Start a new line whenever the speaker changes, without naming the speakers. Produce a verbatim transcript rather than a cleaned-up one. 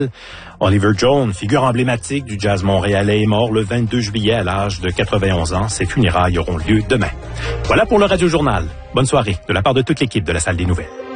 Oliver Jones, figure emblématique du jazz montréalais, est mort le vingt-deux juillet à l'âge de quatre-vingt-onze ans. Ses funérailles auront lieu demain. Voilà pour le Radio Journal. Bonne soirée de la part de toute l'équipe de la Salle des Nouvelles.